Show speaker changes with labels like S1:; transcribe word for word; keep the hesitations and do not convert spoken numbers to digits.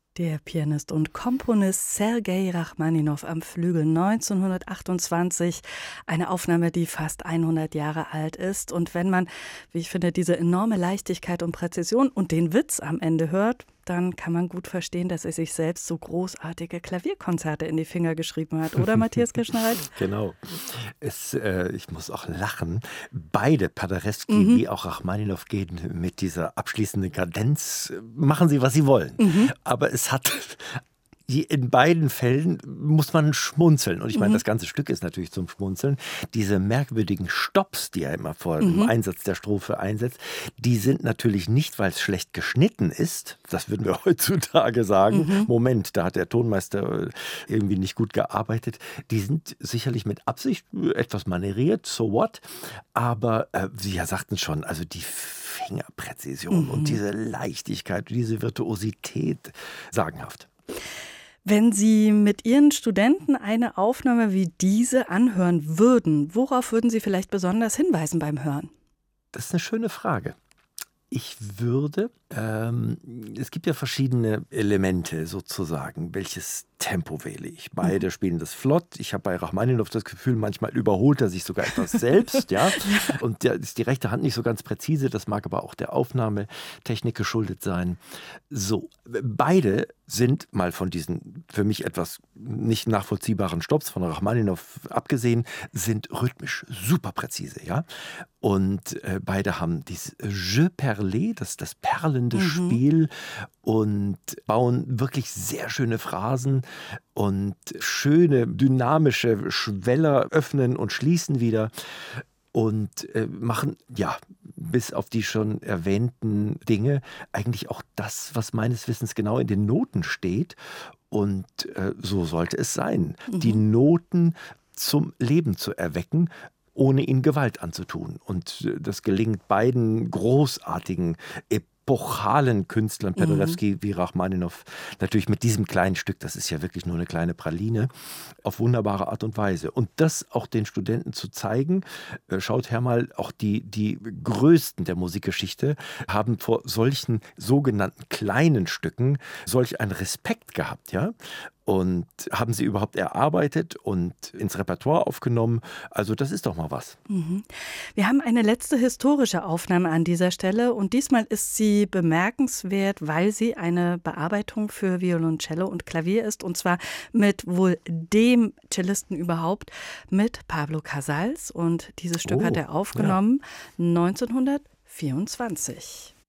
S1: Der Pianist und Komponist Sergei Rachmaninow am Flügel neunzehnhundertachtundzwanzig. Eine Aufnahme, die fast hundert Jahre alt ist. Und wenn man, wie ich finde, diese enorme Leichtigkeit und Präzision und den Witz am Ende hört, dann kann man gut verstehen, dass er sich selbst so großartige Klavierkonzerte in die Finger geschrieben hat. Oder, Matthias Kirschner-Reit?
S2: Genau. Es, äh, ich muss auch lachen. Beide, Paderewski
S1: Mhm.
S2: wie auch Rachmaninow, gehen mit dieser abschließenden Kadenz. Machen sie, was sie wollen.
S1: Mhm.
S2: Aber es hat... In beiden Fällen muss man schmunzeln. Und ich meine,
S1: Mhm.
S2: das ganze Stück ist natürlich zum Schmunzeln. Diese merkwürdigen Stopps, die er immer vor dem
S1: Mhm.
S2: Einsatz der Strophe einsetzt, die sind natürlich nicht, weil es schlecht geschnitten ist. Das würden wir heutzutage sagen.
S1: Mhm.
S2: Moment, da hat der Tonmeister irgendwie nicht gut gearbeitet. Die sind sicherlich mit Absicht etwas manieriert, so what. Aber äh, Sie ja sagten schon, also die Fingerpräzision
S1: Mhm.
S2: und diese Leichtigkeit, diese Virtuosität, sagenhaft.
S1: Wenn Sie mit Ihren Studenten eine Aufnahme wie diese anhören würden, worauf würden Sie vielleicht besonders hinweisen beim Hören?
S2: Das ist eine schöne Frage. Ich würde, ähm, es gibt ja verschiedene Elemente sozusagen, welches Tempo wähle ich. Beide
S1: Mhm.
S2: spielen das flott. Ich habe bei Rachmaninow das Gefühl, manchmal überholt er sich sogar etwas selbst. ja? Und da ist die rechte Hand nicht so ganz präzise. Das mag aber auch der Aufnahmetechnik geschuldet sein. So, beide sind mal von diesen für mich etwas nicht nachvollziehbaren Stopps von Rachmaninow abgesehen, sind rhythmisch super präzise. Ja? Und äh, beide haben dieses Je perlé, das, das perlende
S1: Mhm.
S2: Spiel und bauen wirklich sehr schöne Phrasen und schöne dynamische Schweller öffnen und schließen wieder und äh, machen, ja, bis auf die schon erwähnten Dinge eigentlich auch das, was meines Wissens genau in den Noten steht. Und äh, so sollte es sein,
S1: Mhm.
S2: die Noten zum Leben zu erwecken, ohne ihnen Gewalt anzutun. Und äh, das gelingt beiden großartigen, epochalen Künstlern,
S1: Mhm.
S2: Paderewski wie Rachmaninow, natürlich mit diesem kleinen Stück, das ist ja wirklich nur eine kleine Praline, auf wunderbare Art und Weise. Und das auch den Studenten zu zeigen, äh, schaut her mal, auch die, die Größten der Musikgeschichte haben vor solchen sogenannten kleinen Stücken solch einen Respekt gehabt, ja, und haben sie überhaupt erarbeitet und ins Repertoire aufgenommen. Also das ist doch mal was.
S1: Mhm. Wir haben eine letzte historische Aufnahme an dieser Stelle und diesmal ist sie bemerkenswert, weil sie eine Bearbeitung für Violoncello und Klavier ist und zwar mit wohl dem Cellisten überhaupt, mit Pablo Casals und dieses Stück
S2: Oh,
S1: hat er
S2: ja.
S1: aufgenommen neunzehnhundertvierundzwanzig.